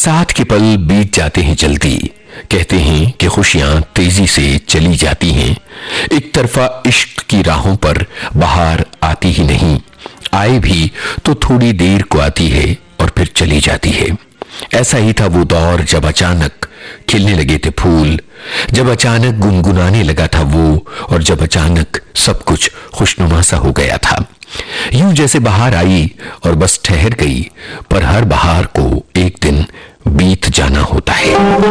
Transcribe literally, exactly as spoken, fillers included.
साथ के पल बीत जाते हैं जल्दी। कहते हैं कि खुशियां तेजी से चली जाती हैं। एक तरफा इश्क की राहों पर बहार आती ही नहीं, आए भी तो थोड़ी देर को आती है और फिर चली जाती है। ऐसा ही था वो दौर जब अचानक खिलने लगे थे फूल, जब अचानक गुनगुनाने लगा था वो, और जब अचानक सब कुछ खुशनुमा सा हो गया था। यूं जैसे बहार आई और बस ठहर गई, पर हर बहार को एक दिन बीत जाना होता है।